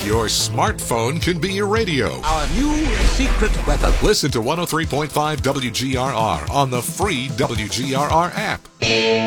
Your smartphone can be your radio. Our new secret weapon. Listen to 103.5 WGRR on the free WGRR app.